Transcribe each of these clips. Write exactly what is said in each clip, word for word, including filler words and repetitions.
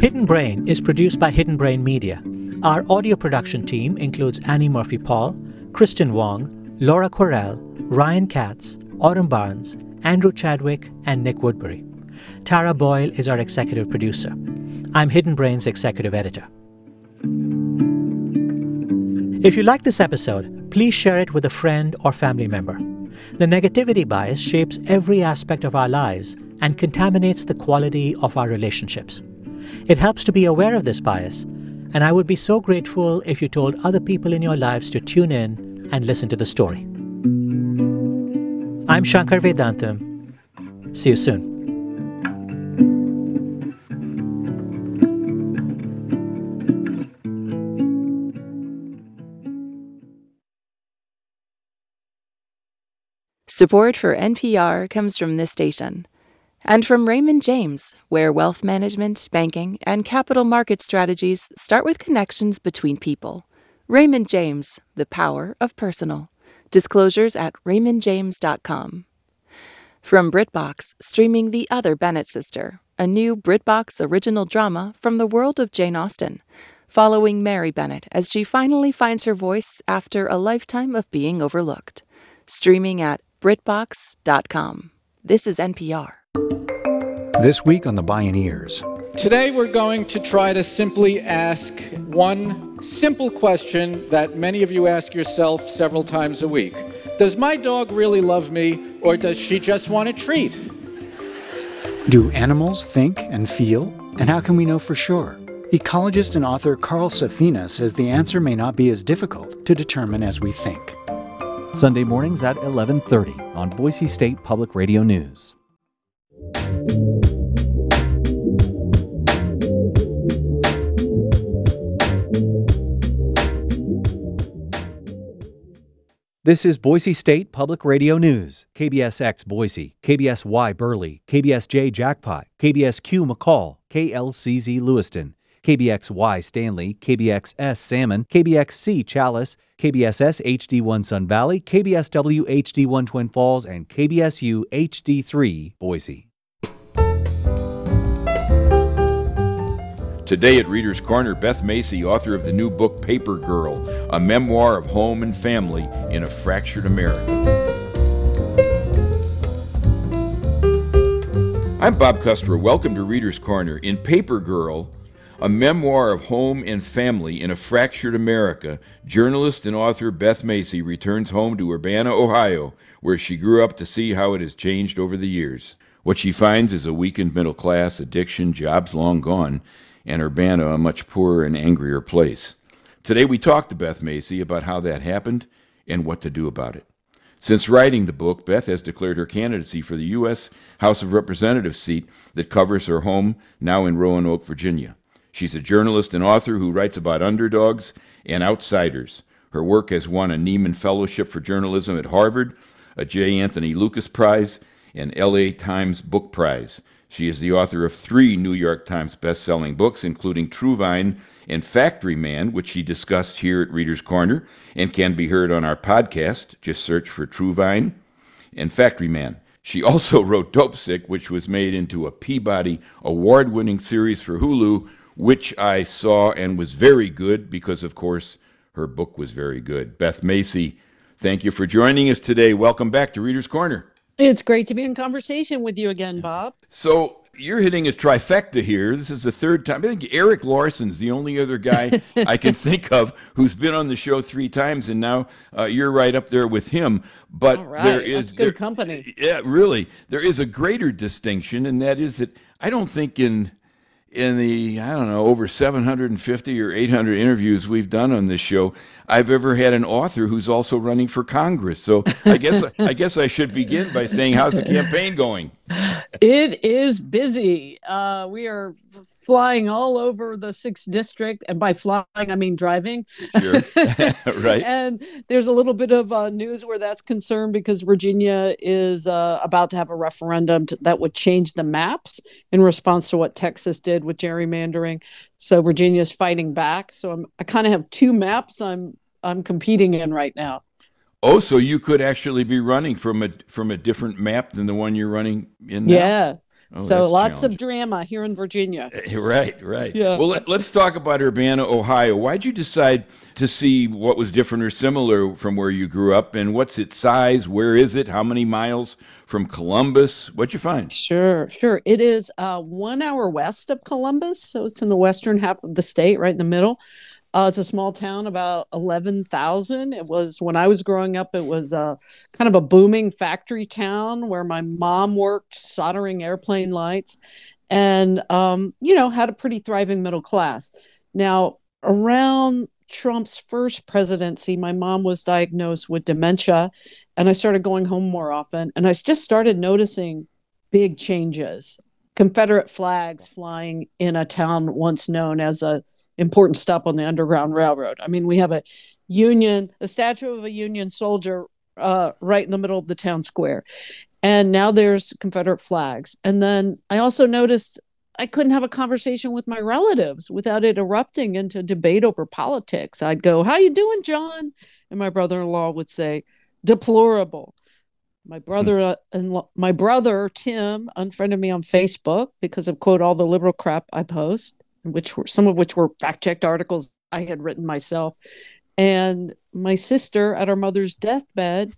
Hidden Brain is produced by Hidden Brain Media. Our audio production team includes Annie Murphy-Paul, Kristen Wong, Laura Quirrell, Ryan Katz, Autumn Barnes, Andrew Chadwick, and Nick Woodbury. Tara Boyle is our executive producer. I'm Hidden Brain's executive editor. If you like this episode, please share it with a friend or family member. The negativity bias shapes every aspect of our lives and contaminates the quality of our relationships. It helps to be aware of this bias, and I would be so grateful if you told other people in your lives to tune in and listen to the story. I'm Shankar Vedantam. See you soon. Support for N P R comes from this station and from Raymond James, where wealth management, banking, and capital market strategies start with connections between people. Raymond James, the power of personal. Disclosures at raymond james dot com. From BritBox, streaming The Other Bennett Sister, a new BritBox original drama from the world of Jane Austen, following Mary Bennett as she finally finds her voice after a lifetime of being overlooked. Streaming at britbox dot com. This is N P R. This week on The Bioneers. Today we're going to try to simply ask one simple question that many of you ask yourself several times a week. Does my dog really love me, or does she just want a treat? Do animals think and feel? And how can we know for sure? Ecologist and author Carl Safina says the answer may not be as difficult to determine as we think. Sunday mornings at eleven thirty on Boise State Public Radio News. This is Boise State Public Radio News, K B S X Boise, K B S Y Burley, K B S J Jackpot, K B S Q McCall, K L C Z Lewiston, K B X Y Stanley, K B X S Salmon, K B X C Chalice, K B S S H D one Sun Valley, K B S W H D one Twin Falls, and K B S U H D three Boise. Today at Reader's Corner, Beth Macy, author of the new book Paper Girl, a memoir of home and family in a fractured America. I'm Bob Custer. Welcome to Reader's Corner. In Paper Girl, a memoir of home and family in a fractured America, journalist and author Beth Macy returns home to Urbana, Ohio, where she grew up to see how it has changed over the years. What she finds is a weakened middle class, addiction, jobs long gone, and Urbana a much poorer and angrier place. Today we talked to Beth Macy about how that happened and what to do about it. Since writing the book, Beth has declared her candidacy for the U S House of Representatives seat that covers her home now in Roanoke, Virginia. She's a journalist and author who writes about underdogs and outsiders. Her work has won a Nieman Fellowship for Journalism at Harvard, a J. Anthony Lucas Prize, and L A Times Book Prize. She is the author of three New York Times best-selling books, including Truvine and Factory Man, which she discussed here at Reader's Corner and can be heard on our podcast. Just search for Truvine and Factory Man. She also wrote Dopesick, which was made into a Peabody award-winning series for Hulu, which I saw and was very good because, of course, her book was very good. Beth Macy, thank you for joining us today. Welcome back to Reader's Corner. It's great to be in conversation with you again, Bob. So you're hitting a trifecta here. This is the third time. I think Eric Larson's the only other guy I can think of who's been on the show three times, and now uh, you're right up there with him. But All right. there is That's good there, company. Yeah, really. There is a greater distinction, and that is that I don't think in in the, I don't know, over seven hundred fifty or eight hundred interviews we've done on this show, I've ever had an author who's also running for Congress. So I guess I guess I should begin by saying, how's the campaign going? It is busy. Uh, we are flying all over the sixth district, and by flying, I mean driving. Sure. Right. And there's a little bit of uh, news where that's concerned because Virginia is uh, about to have a referendum to, that would change the maps in response to what Texas did with gerrymandering. So Virginia's fighting back. So I'm, I kind of have two maps I'm I'm competing in right now. Oh, so you could actually be running from a from a different map than the one you're running in now? Yeah. Oh, so that's lots of challenging. drama here in Virginia. Right, right. Yeah. Well, let, let's talk about Urbana, Ohio. Why'd you decide to see what was different or similar from where you grew up, and what's its size? Where is it? How many miles from Columbus? What'd you find? Sure, sure. It is uh, one hour west of Columbus, so it's in the western half of the state, right in the middle. Uh, it's a small town, about eleven thousand. It was, when I was growing up, it was uh, kind of a booming factory town where my mom worked soldering airplane lights and, um, you know, had a pretty thriving middle class. Now, around Trump's first presidency, my mom was diagnosed with dementia, and I started going home more often. And I just started noticing big changes. Confederate flags flying in a town once known as a important stop on the Underground Railroad. I mean, we have a Union, a statue of a Union soldier uh, right in the middle of the town square. And now there's Confederate flags. And then I also noticed I couldn't have a conversation with my relatives without it erupting into debate over politics. I'd go, "How you doing, John?" And my brother-in-law would say, "Deplorable." My brother uh, and my brother Tim unfriended me on Facebook because of, quote, all the liberal crap I post, which were some of which were fact-checked articles I had written myself. And my sister, at our mother's deathbed,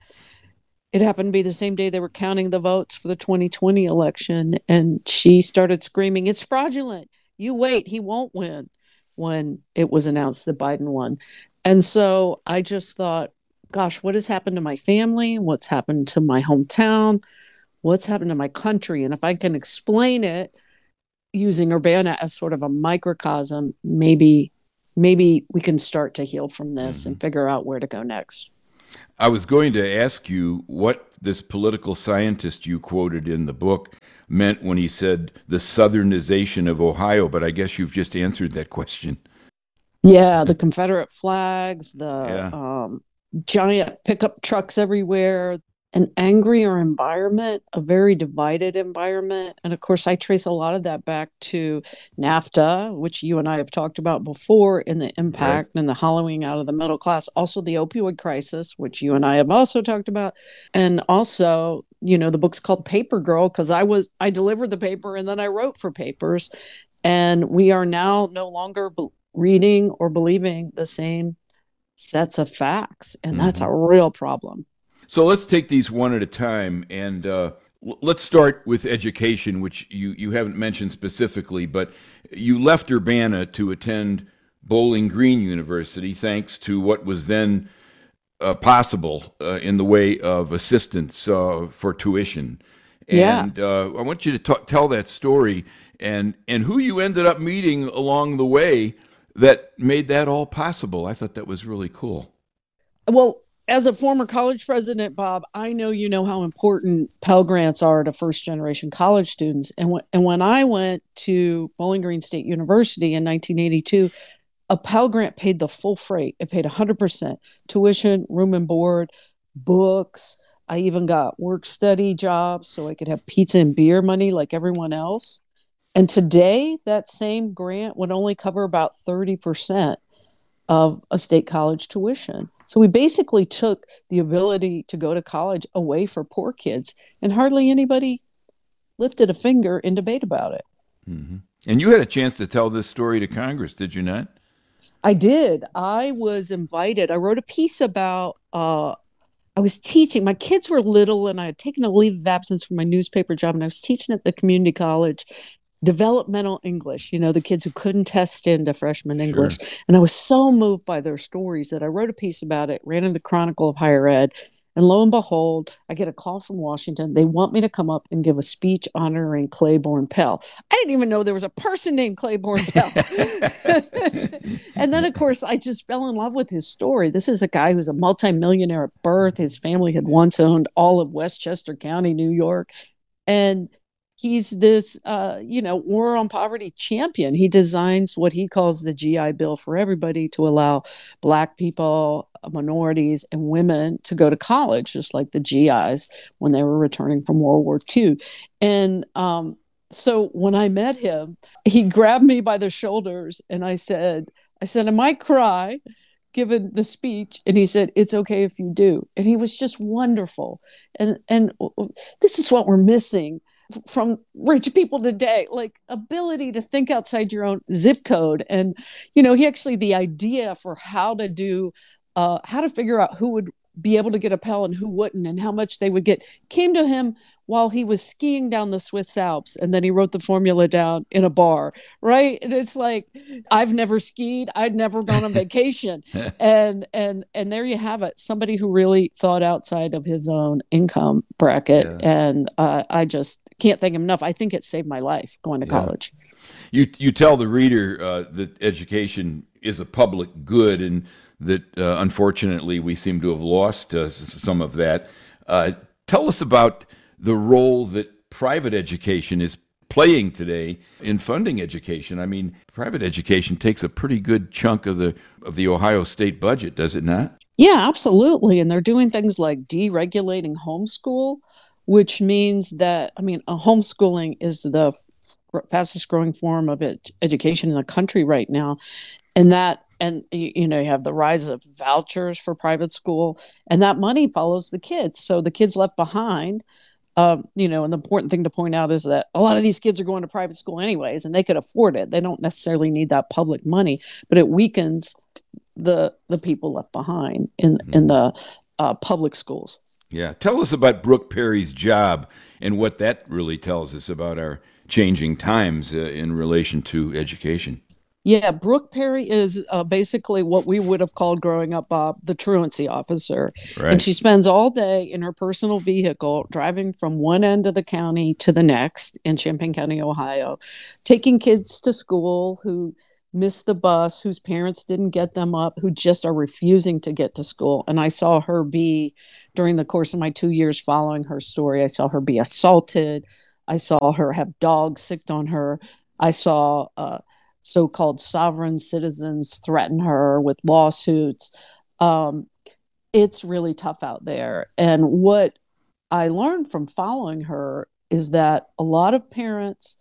it happened to be the same day they were counting the votes for the twenty twenty election, and she started screaming, "It's fraudulent. You wait, he won't win," when it was announced that Biden won. And so I just thought, gosh, what has happened to my family? What's happened to my hometown? What's happened to my country? And if I can explain it using Urbana as sort of a microcosm, maybe maybe we can start to heal from this mm-hmm. and figure out where to go next. I was going to ask you what this political scientist you quoted in the book meant when he said the southernization of Ohio, but I guess you've just answered that question. Yeah, the Confederate flags, the yeah. um, giant pickup trucks everywhere, an angrier environment, a very divided environment. And of course, I trace a lot of that back to NAFTA, which you and I have talked about before, and the impact right. and the hollowing out of the middle class. Also the opioid crisis, which you and I have also talked about. And also, you know, the book's called Paper Girl because I was, I delivered the paper and then I wrote for papers. And we are now no longer be- reading or believing the same sets of facts. And mm-hmm. that's a real problem. So let's take these one at a time, and uh, l- let's start with education, which you, you haven't mentioned specifically, but you left Urbana to attend Bowling Green University thanks to what was then uh, possible uh, in the way of assistance uh, for tuition. And yeah. uh, I want you to t- tell that story and, and who you ended up meeting along the way that made that all possible. I thought that was really cool. Well, as a former college president, Bob, I know you know how important Pell Grants are to first-generation college students. And, w- and when I went to Bowling Green State University in nineteen eighty-two, a Pell Grant paid the full freight. It paid one hundred percent tuition, room and board, books. I even got work-study jobs so I could have pizza and beer money like everyone else. And today, that same grant would only cover about thirty percent of a state college tuition. So we basically took the ability to go to college away for poor kids, and hardly anybody lifted a finger in debate about it. Mm-hmm. And you had a chance to tell this story to Congress, did you not? I did. I was invited. I wrote a piece about, uh, I was teaching. My kids were little, and I had taken a leave of absence from my newspaper job, and I was teaching at the community college. Developmental English, you know, the kids who couldn't test into freshman English. Sure. And I was so moved by their stories that I wrote a piece about it, ran in the Chronicle of Higher Ed. And lo and behold, I get a call from Washington. They want me to come up and give a speech honoring Claiborne Pell. I didn't even know there was a person named Claiborne Pell. And then, of course, I just fell in love with his story. This is a guy who's a multimillionaire at birth. His family had once owned all of Westchester County, New York. And he's this, uh, you know, war on poverty champion. He designs what he calls the G I Bill for everybody to allow Black people, minorities, and women to go to college, just like the G Is when they were returning from World War Two. And um, so when I met him, he grabbed me by the shoulders and I said, I said, I might cry given the speech. And he said, it's okay if you do. And he was just wonderful. And, and this is what we're missing from rich people today, like ability to think outside your own zip code. And, you know, he actually, the idea for how to do, uh, how to figure out who would be able to get a Pell and who wouldn't and how much they would get came to him while he was skiing down the Swiss Alps. And then he wrote the formula down in a bar, right? And it's like, I've never skied. I'd never gone on vacation. and, and, and there you have it. Somebody who really thought outside of his own income bracket. Yeah. And uh, I just can't thank him enough. I think it saved my life going to Yeah. college. You you tell the reader uh, that education is a public good, and that uh, unfortunately we seem to have lost uh, s- some of that. Uh, tell us about the role that private education is playing today in funding education. I mean, private education takes a pretty good chunk of the of the Ohio State budget, does it not? Yeah, absolutely. And they're doing things like deregulating homeschool, which means that, I mean, uh, homeschooling is the f- fastest growing form of ed- education in the country right now. And that, and you, you know, you have the rise of vouchers for private school, and that money follows the kids. So the kids left behind, um, you know, and the important thing to point out is that a lot of these kids are going to private school anyways, and they could afford it. They don't necessarily need that public money, but it weakens the the people left behind in in the uh, public schools. Yeah. Tell us about Brooke Perry's job and what that really tells us about our changing times uh, in relation to education. Yeah, Brooke Perry is uh, basically what we would have called growing up, Bob, the truancy officer. And Right. she spends all day in her personal vehicle driving from one end of the county to the next in Champaign County, Ohio, taking kids to school who missed the bus, whose parents didn't get them up, who just are refusing to get to school. And I saw her be, during the course of my two years following her story, I saw her be assaulted. I saw her have dogs sicked on her. I saw uh, so-called sovereign citizens threaten her with lawsuits. Um, it's really tough out there. And what I learned from following her is that a lot of parents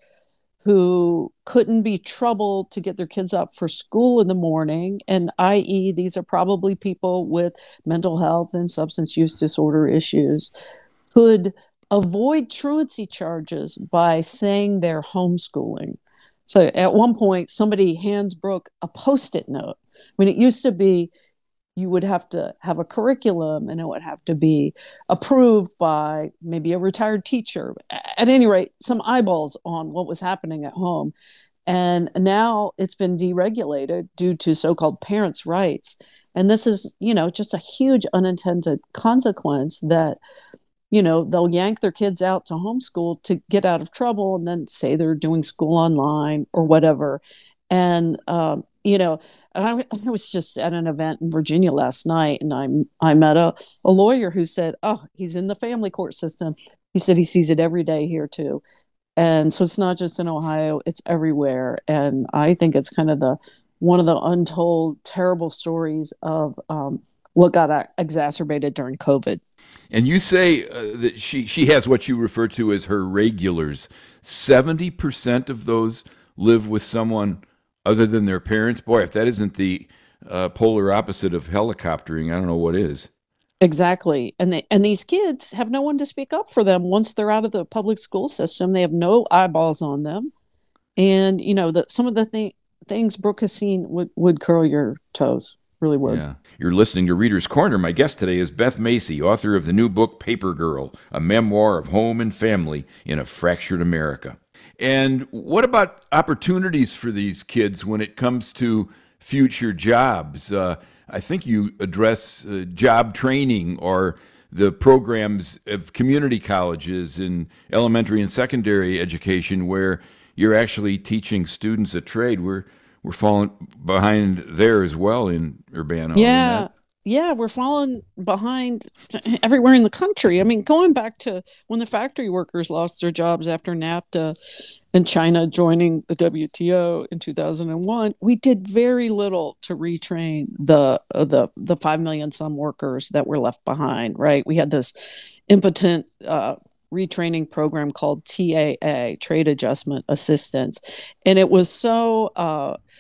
who couldn't be troubled to get their kids up for school in the morning, and i e, these are probably people with mental health and substance use disorder issues, could avoid truancy charges by saying they're homeschooling. So at one point, somebody hands Brooke a post-it note. I mean, it used to be you would have to have a curriculum and it would have to be approved by maybe a retired teacher. At any rate, some eyeballs on what was happening at home. And now it's been deregulated due to so-called parents' rights. And this is, you know, just a huge unintended consequence that, you know, they'll yank their kids out to homeschool to get out of trouble and then say they're doing school online or whatever. And, um, you know, I, I was just at an event in Virginia last night, and I I met a, a lawyer who said, oh, he's in the family court system. He said he sees it every day here too. And so it's not just in Ohio, it's everywhere. And I think it's kind of the one of the untold terrible stories of um, what got a- exacerbated during COVID. And you say uh, that she, she has what you refer to as her regulars. seventy percent of those live with someone other than their parents. Boy, if that isn't the uh, polar opposite of helicoptering, I don't know what is. Exactly. And they, and these kids have no one to speak up for them once they're out of the public school system. They have no eyeballs on them. And, you know, the, some of the th- things Brooke has seen would, would curl your toes, really would. Yeah. You're listening to Reader's Corner. My guest today is Beth Macy, author of the new book Paper Girl, a memoir of home and family in a fractured America. And what about opportunities for these kids when it comes to future jobs? Uh, I think you address uh, job training or the programs of community colleges and elementary and secondary education where you're actually teaching students a trade. We're we're falling behind there as well in Urbana. Yeah. Yeah, we're falling behind everywhere in the country. I mean, going back to when the factory workers lost their jobs after NAFTA and China joining the W T O in two thousand one, we did very little to retrain the uh, the the five million some workers that were left behind, right? We had this impotent uh, retraining program called T A A, Trade Adjustment Assistance, and it was so uh,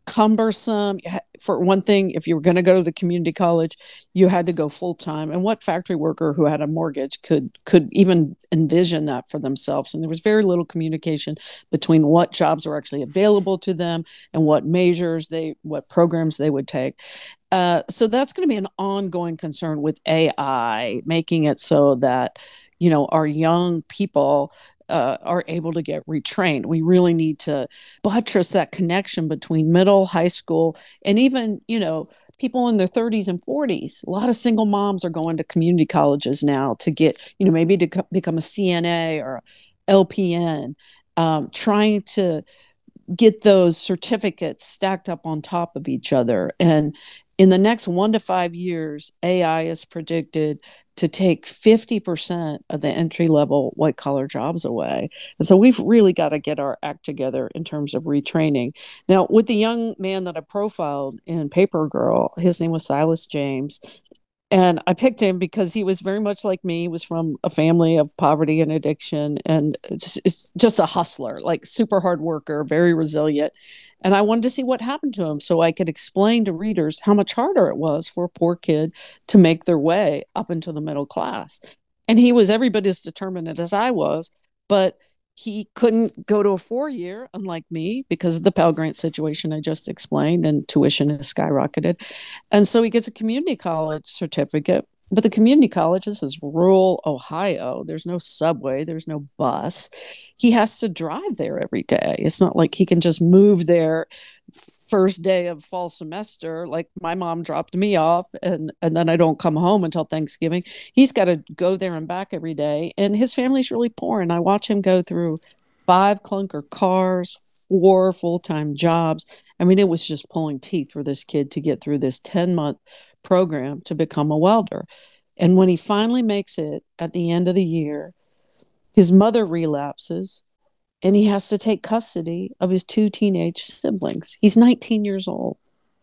cumbersome. For one thing, if you were going to go to the community college, you had to go full time. And what factory worker who had a mortgage could could even envision that for themselves? And there was very little communication between what jobs were actually available to them and what majors they, what programs they would take. Uh, so that's going to be an ongoing concern with A I, making it so that, you know, our young people uh, are able to get retrained. We really need to buttress that connection between middle, high school, and even, you know, people in their thirties and forties. A lot of single moms are going to community colleges now to get, you know, maybe to co- become a C N A or a L P N, um, trying to get those certificates stacked up on top of each other. And in the next one to five years, A I is predicted to take fifty percent of the entry level white collar jobs away. And so we've really got to get our act together in terms of retraining. Now, with the young man that I profiled in Paper Girl, his name was Silas James. And I picked him because he was very much like me. He was from a family of poverty and addiction, and it's, it's just a hustler, like super hard worker, very resilient. And I wanted to see what happened to him so I could explain to readers how much harder it was for a poor kid to make their way up into the middle class. And he was every bit as determined as I was, but he couldn't go to a four-year, unlike me, because of the Pell Grant situation I just explained, and tuition has skyrocketed. And so he gets a community college certificate. But the community college, this is rural Ohio. There's no subway. There's no bus. He has to drive there every day. It's not like he can just move there first day of fall semester, like my mom dropped me off, and and then I don't come home until Thanksgiving. He's got to go there and back every day, and his family's really poor. And I watch him go through five clunker cars, four full-time jobs. I mean, it was just pulling teeth for this kid to get through this ten-month program to become a welder. And when he finally makes it at the end of the year, his mother relapses, and he has to take custody of his two teenage siblings. He's nineteen years old.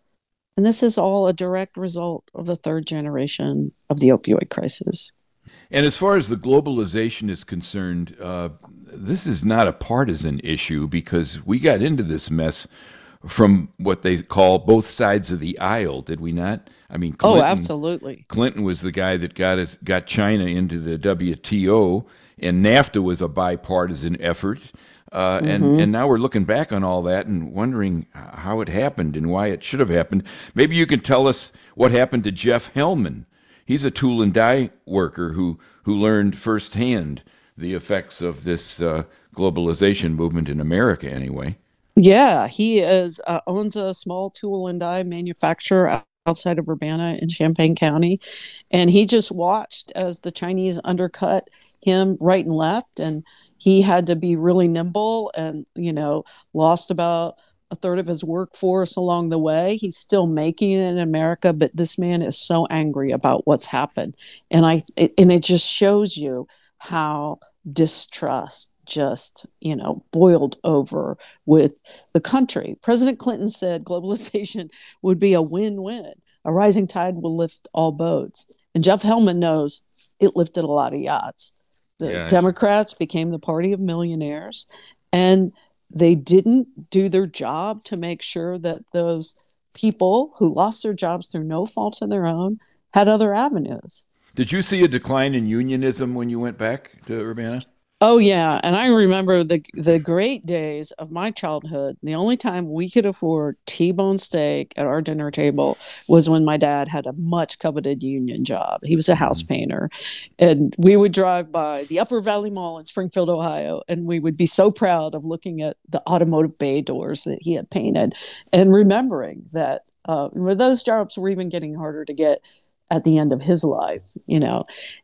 And this is all a direct result of the third generation of the opioid crisis. And as far as the globalization is concerned, uh, this is not a partisan issue, because we got into this mess from what they call both sides of the aisle, did we not? I mean, Clinton, oh, absolutely. Clinton was the guy that got us, got China into the W T O, and NAFTA was a bipartisan effort. Uh, and, mm-hmm. and now we're looking back on all that and wondering how it happened and why it should have happened. Maybe you can tell us what happened to Jeff Hellman. He's a tool and die worker who, who learned firsthand the effects of this uh, globalization movement in America anyway. Yeah, he is uh, owns a small tool and die manufacturer outside of Urbana in Champaign County. And he just watched as the Chinese undercut him right and left. And he had to be really nimble and, you know, lost about a third of his workforce along the way. He's still making it in America, but this man is so angry about what's happened. And I, it, and it just shows you how distrust just, you know, boiled over with the country. President Clinton said globalization would be a win-win. A rising tide will lift all boats. And Jeff Hellman knows it lifted a lot of yachts. The yeah. Democrats became the party of millionaires, and they didn't do their job to make sure that those people who lost their jobs through no fault of their own had other avenues. Did you see a decline in unionism when you went back to Urbana? Oh, yeah. And I remember the the great days of my childhood. The only time we could afford T-bone steak at our dinner table was when my dad had a much coveted union job. He was a house mm-hmm. painter. And we would drive by the Upper Valley Mall in Springfield, Ohio, and we would be so proud of looking at the automotive bay doors that he had painted and remembering that uh, those jobs were even getting harder to get at the end of his life, you know.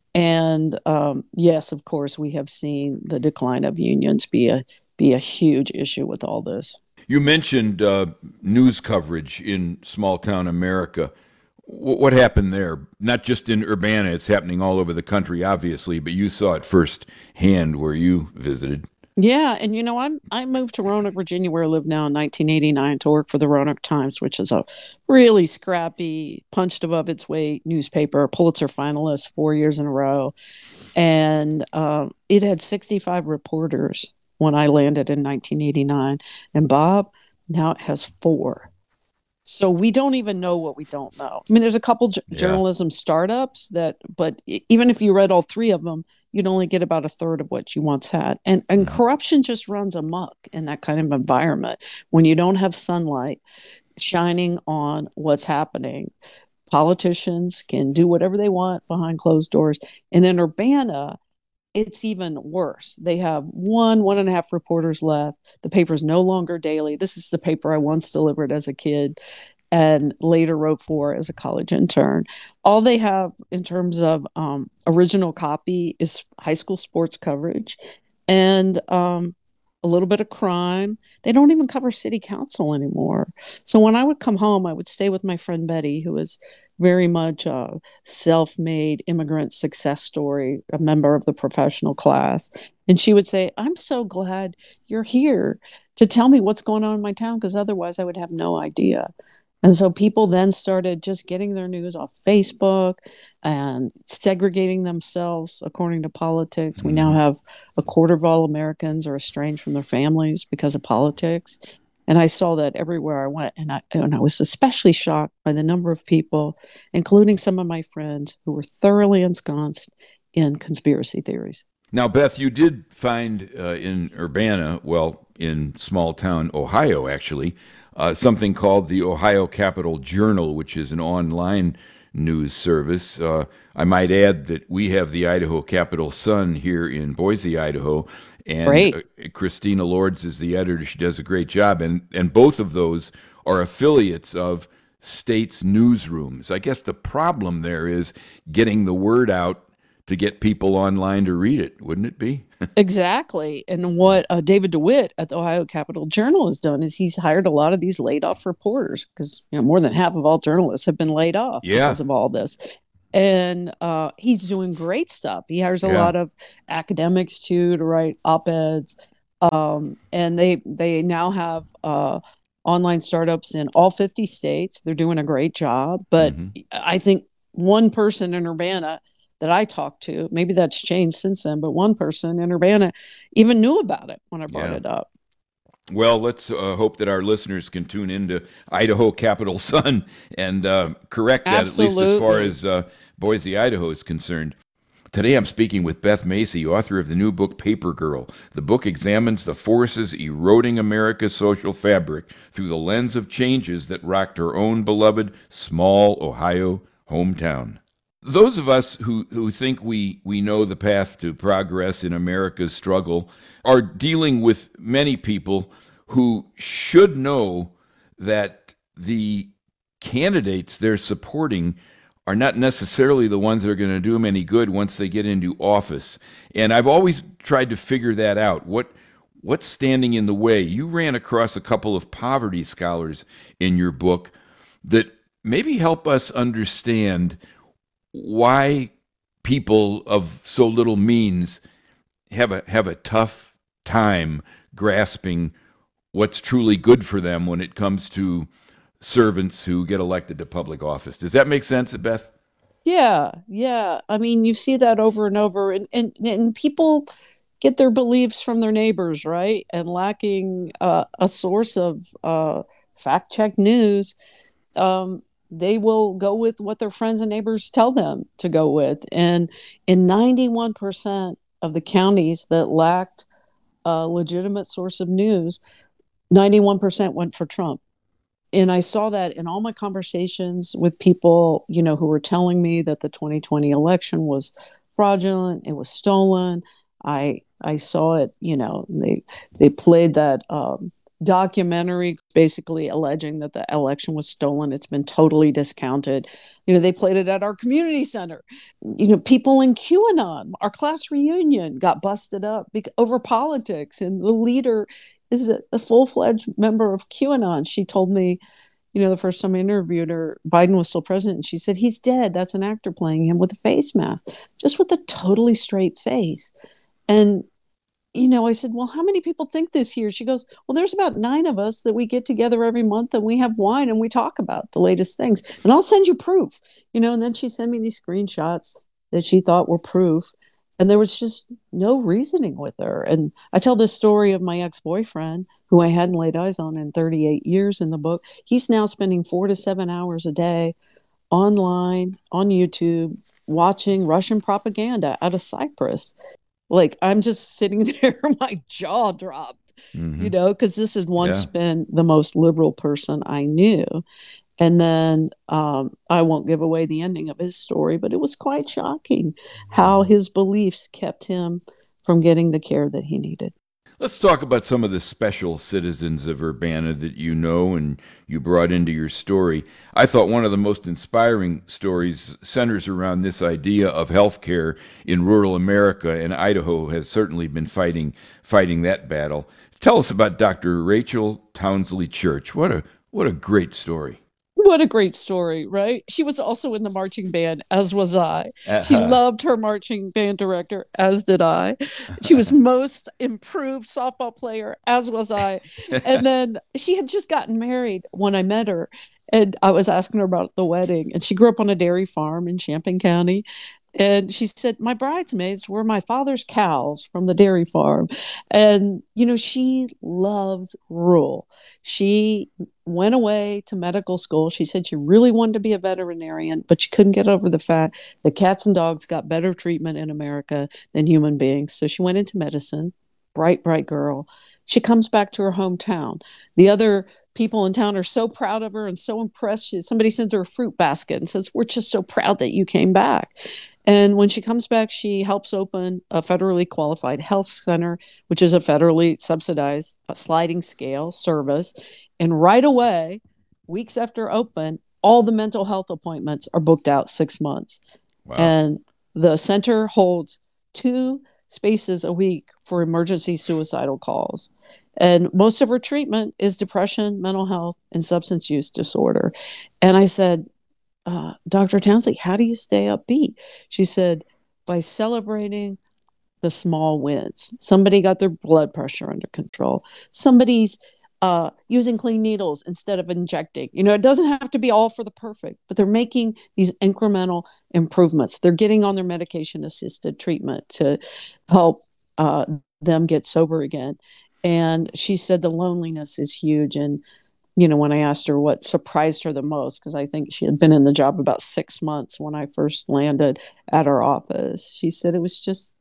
And um, yes, of course, we have seen the decline of unions be a be a huge issue with all this. You mentioned uh, news coverage in small town America. W- what happened there? Not just in Urbana, it's happening all over the country, obviously, but you saw it firsthand where you visited. Yeah, and you know, I I moved to Roanoke, Virginia, where I live now in nineteen eighty-nine to work for the Roanoke Times, which is a really scrappy, punched above its weight newspaper, Pulitzer finalist four years in a row. And um, it had sixty-five reporters when I landed in nineteen eighty-nine. And Bob, now it has four. So we don't even know what we don't know. I mean, there's a couple j- Yeah. journalism startups that, but e- even if you read all three of them, you'd only get about a third of what you once had. And and Mhm. corruption just runs amok in that kind of environment when you don't have sunlight shining on what's happening. Politicians can do whatever they want behind closed doors. And in Urbana, it's even worse. They have one, one and a half reporters left. The paper is no longer daily. This is the paper I once delivered as a kid and later wrote for as a college intern. All they have in terms of um, original copy is high school sports coverage and um, a little bit of crime. They don't even cover city council anymore. So when I would come home, I would stay with my friend Betty, who was very much a self-made immigrant success story, a member of the professional class. And she would say, I'm so glad you're here to tell me what's going on in my town, because otherwise I would have no idea. And so people then started just getting their news off Facebook and segregating themselves according to politics. We now have a quarter of all Americans are estranged from their families because of politics. And I saw that everywhere I went. And I, and I was especially shocked by the number of people, including some of my friends, who were thoroughly ensconced in conspiracy theories. Now, Beth, you did find uh, in Urbana, well, in small town Ohio, actually, uh, something called the Ohio Capital Journal, which is an online news service. Uh, I might add that we have the Idaho Capital Sun here in Boise, Idaho, and Great. uh, Christina Lords is the editor. She does a great job, and and both of those are affiliates of states' newsrooms. I guess the problem there is getting the word out to get people online to read it, wouldn't it be? Exactly. And what uh, David DeWitt at the Ohio Capital Journal has done is he's hired a lot of these laid off reporters, because you know more than half of all journalists have been laid off Yeah. because of all this. And uh, he's doing great stuff. He hires a Yeah. lot of academics too to write op-eds. Um, and they they now have uh, online startups in all fifty states. They're doing a great job. But Mhm. I think one person in Urbana that I talked to, maybe that's changed since then, but one person in Urbana even knew about it when I brought Yeah. it up. Well, let's uh, hope that our listeners can tune into Idaho Capital Sun and uh, correct that, at least as far Absolutely. as uh, Boise, Idaho is concerned. Today I'm speaking with Beth Macy, author of the new book Paper Girl. The book examines the forces eroding America's social fabric through the lens of changes that rocked her own beloved small Ohio hometown. Those of us who, who think we, we know the path to progress in America's struggle are dealing with many people who should know that the candidates they're supporting are not necessarily the ones that are going to do them any good once they get into office. And I've always tried to figure that out. What what's standing in the way? You ran across a couple of poverty scholars in your book that maybe help us understand why people of so little means have a have a tough time grasping what's truly good for them when it comes to servants who get elected to public office. Does that make sense, Beth? Yeah, yeah. I mean, you see that over and over, and and, and people get their beliefs from their neighbors, right? And lacking uh, a source of uh, fact check news, um, they will go with what their friends and neighbors tell them to go with. And in ninety-one percent of the counties that lacked a legitimate source of news, ninety-one percent went for Trump. And I saw that in all my conversations with people, you know, who were telling me that the twenty twenty election was fraudulent, it was stolen. I I saw it, you know, they they played that um, documentary basically alleging that the election was stolen. It's been totally discounted. You know, they played it at our community center. You know, people in QAnon, our class reunion got busted up bec- over politics, and the leader is a, a full-fledged member of QAnon. She told me, you know, the first time I interviewed her, Biden was still president, and she said, he's dead. That's an actor playing him with a face mask, just with a totally straight face. And, you know, I said, well, how many people think this here? She goes, well, there's about nine of us that we get together every month and we have wine and we talk about the latest things. And I'll send you proof, you know, and then she sent me these screenshots that she thought were proof. And there was just no reasoning with her. And I tell this story of my ex-boyfriend, who I hadn't laid eyes on in thirty-eight years in the book. He's now spending four to seven hours a day online on YouTube watching Russian propaganda out of Cyprus. Like, I'm just sitting there, my jaw dropped, Mm-hmm. you know, because this has once Yeah. been the most liberal person I knew. And then um, I won't give away the ending of his story, but it was quite shocking how his beliefs kept him from getting the care that he needed. Let's talk about some of the special citizens of Urbana that you know and you brought into your story. I thought one of the most inspiring stories centers around this idea of healthcare in rural America, and Idaho has certainly been fighting fighting that battle. Tell us about Doctor Rachel Townsley Church. What a what a great story. What a great story, right? She was also in the marching band, as was I. She Uh-huh. loved her marching band director, as did I. She was most improved softball player, as was I. And then she had just gotten married when I met her. And I was asking her about the wedding. And she grew up on a dairy farm in Champaign County. And she said, my bridesmaids were my father's cows from the dairy farm. And, you know, she loves rural. She went away to medical school. She said she really wanted to be a veterinarian, but she couldn't get over the fact that cats and dogs got better treatment in America than human beings. So she went into medicine. Bright, bright girl. She comes back to her hometown. The other people in town are so proud of her and so impressed. She, somebody sends her a fruit basket and says, we're just so proud that you came back. And when she comes back, she helps open a federally qualified health center, which is a federally subsidized a sliding scale service. And right away, weeks after open, all the mental health appointments are booked out six months. Wow. And the center holds two spaces a week for emergency suicidal calls. And most of her treatment is depression, mental health, and substance use disorder. And I said, uh, Doctor Townsley, how do you stay upbeat? She said, by celebrating the small wins. Somebody got their blood pressure under control. Somebody's uh, using clean needles instead of injecting. You know, it doesn't have to be all for the perfect, but they're making these incremental improvements. They're getting on their medication-assisted treatment to help uh, them get sober again. And she said the loneliness is huge. And you know, when I asked her what surprised her the most, because I think she had been in the job about six months when I first landed at her office, she said it was just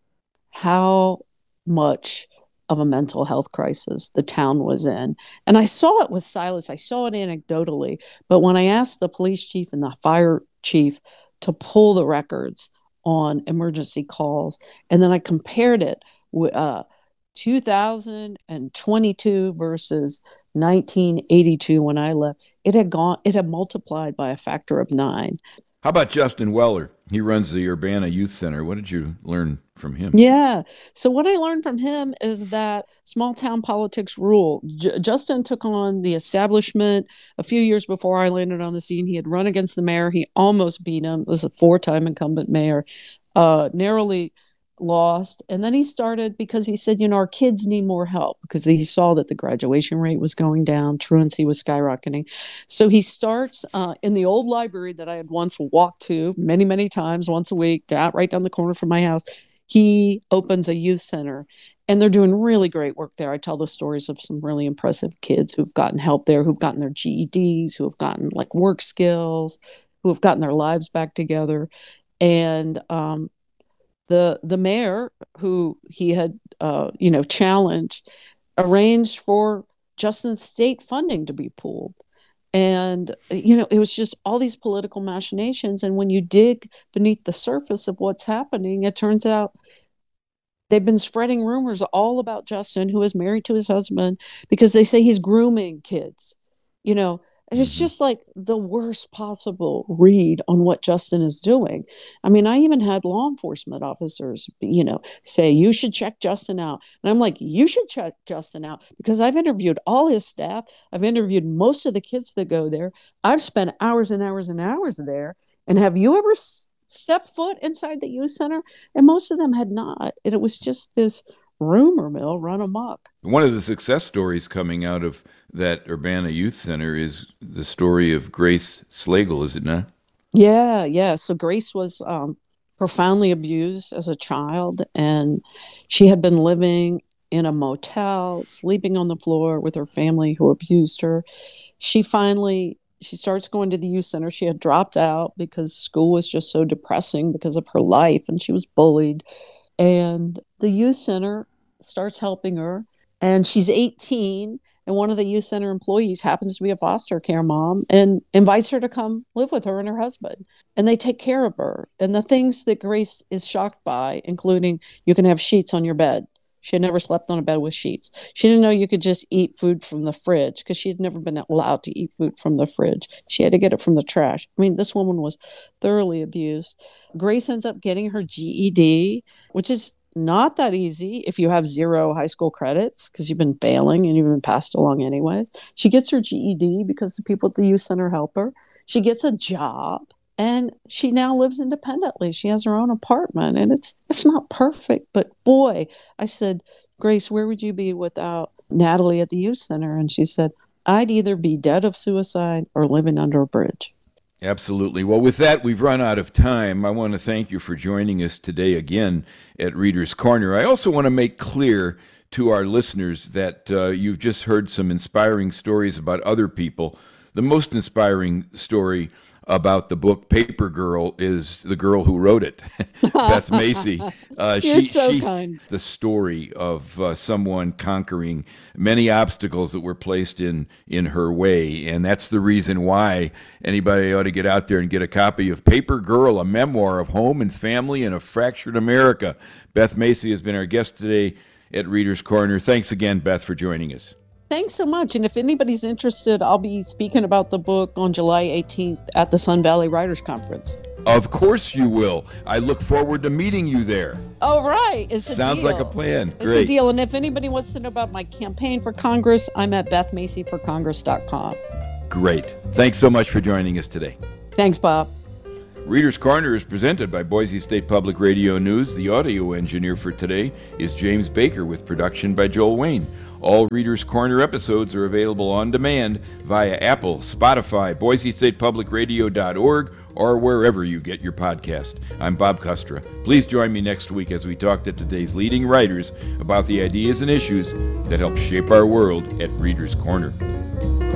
how much of a mental health crisis the town was in. And I saw it with Silas. I saw it anecdotally. But when I asked the police chief and the fire chief to pull the records on emergency calls, and then I compared it with uh, two thousand twenty-two versus nineteen eighty-two when I left, it had gone, it had multiplied by a factor of nine. How about Justin Weller? He runs the Urbana Youth Center. What did you learn from him? Yeah. So what I learned from him is that small town politics rule. J- Justin took on the establishment a few years before I landed on the scene. He had run against the mayor. He almost beat him. This is a four-time incumbent mayor. Uh, narrowly lost. And then he started because he said, you know, our kids need more help because he saw that the graduation rate was going down, truancy was skyrocketing. So he starts uh, in the old library that I had once walked to many, many times, once a week, down, right down the corner from my house. He opens a youth center and they're doing really great work there. I tell the stories of some really impressive kids who've gotten help there, who've gotten their G E Ds, who have gotten like work skills, who have gotten their lives back together. And um, the the mayor, who he had uh, you know challenged, arranged for Justin's state funding to be pulled. And you know it was just all these political machinations. And when you dig beneath the surface of what's happening, it turns out they've been spreading rumors all about Justin, who is married to his husband, because they say he's grooming kids. You know, and it's just like the worst possible read on what Justin is doing. I mean, I even had law enforcement officers, you know, say, you should check Justin out. And I'm like, you should check Justin out because I've interviewed all his staff. I've interviewed most of the kids that go there. I've spent hours and hours and hours there. And have you ever s- stepped foot inside the youth center? And most of them had not. And it was just this rumor mill run amok. One of the success stories coming out of that Urbana Youth Center is the story of Grace Slagle, is it not? Yeah, yeah. So Grace was um, profoundly abused as a child, and she had been living in a motel, sleeping on the floor with her family who abused her. She finally, she starts going to the youth center. She had dropped out because school was just so depressing because of her life, and she was bullied. And the youth center starts helping her, and she's eighteen, and one of the youth center employees happens to be a foster care mom and invites her to come live with her and her husband. And they take care of her. And the things that Grace is shocked by, including you can have sheets on your bed. She had never slept on a bed with sheets. She didn't know you could just eat food from the fridge because she had never been allowed to eat food from the fridge. She had to get it from the trash. I mean, this woman was thoroughly abused. Grace ends up getting her G E D, which is not that easy if you have zero high school credits because you've been failing and you've been passed along anyways. She gets her G E D because the people at the youth center help her. She gets a job. And she now lives independently. She has her own apartment, and it's it's not perfect. But boy, I said, Grace, where would you be without Natalie at the youth center? And she said, I'd either be dead of suicide or living under a bridge. Absolutely. Well, with that, we've run out of time. I want to thank you for joining us today again at Reader's Corner. I also want to make clear to our listeners that uh, you've just heard some inspiring stories about other people. The most inspiring story about the book Paper Girl is the girl who wrote it, Beth Macy. Uh, You're she, so she, kind. The story of uh, someone conquering many obstacles that were placed in, in her way. And that's the reason why anybody ought to get out there and get a copy of Paper Girl, a memoir of home and family in a fractured America. Beth Macy has been our guest today at Reader's Corner. Thanks again, Beth, for joining us. Thanks so much. And if anybody's interested, I'll be speaking about the book on July eighteenth at the Sun Valley Writers Conference. Of course you will. I look forward to meeting you there. Oh, right. It's a Sounds deal. like a plan. It's Great. a deal. And if anybody wants to know about my campaign for Congress, I'm at beth macy for congress dot com. Great. Thanks so much for joining us today. Thanks, Bob. Reader's Corner is presented by Boise State Public Radio News. The audio engineer for today is James Baker with production by Joel Wayne. All Reader's Corner episodes are available on demand via Apple, Spotify, Boise State Public Radio dot org, or wherever you get your podcast. I'm Bob Custra. Please join me next week as we talk to today's leading writers about the ideas and issues that help shape our world at Reader's Corner.